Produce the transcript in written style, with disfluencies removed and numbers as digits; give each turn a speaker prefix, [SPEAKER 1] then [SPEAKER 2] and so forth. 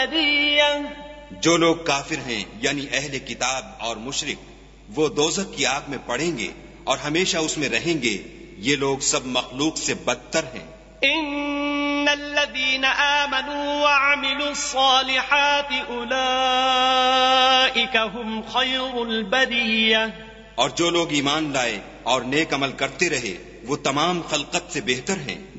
[SPEAKER 1] जो लोग काफिर हैं यानी अहले किताब और मुशरिक, वो दोज़ख की आग में पड़ेंगे और हमेशा उसमें रहेंगे। ये लोग सब मखलूक से बदतर हैं।
[SPEAKER 2] इन्नल्लज़ीना आमनू व अमिलुस्सालिहाति उलाइका हुम खैरुल बरिय्या।
[SPEAKER 1] और जो लोग ईमान लाए और नेक अमल करते रहे, वो तमाम खल्कत से बेहतर हैं।